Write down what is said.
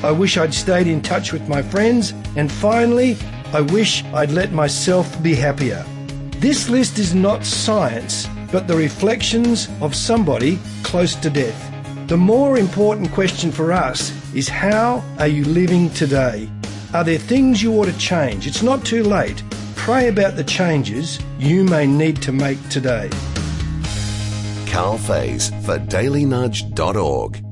I wish I'd stayed in touch with my friends. And finally, I wish I'd let myself be happier. This list is not science, but the reflections of somebody close to death. The more important question for us is, how are you living today? Are there things you ought to change? It's not too late. Pray about the changes you may need to make today. Carl Faze for dailynudge.org.